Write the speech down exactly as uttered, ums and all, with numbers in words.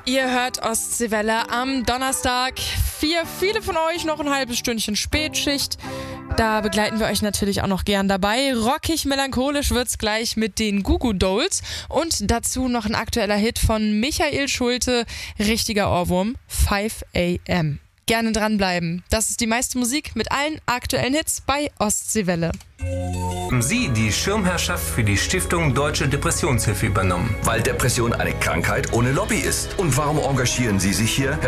Ihr hört Ostseewelle am Donnerstag. Für viele von euch noch ein halbes Stündchen Spätschicht. Da begleiten wir euch natürlich auch noch gern dabei. Rockig melancholisch wird's gleich mit den Goo Goo Dolls. Und dazu noch ein aktueller Hit von Michael Schulte. Richtiger Ohrwurm, five a m Gerne dranbleiben. Das ist die meiste Musik mit allen aktuellen Hits bei Ostseewelle. Haben Sie die Schirmherrschaft für die Stiftung Deutsche Depressionshilfe übernommen? Weil Depression eine Krankheit ohne Lobby ist. Und warum engagieren Sie sich hier,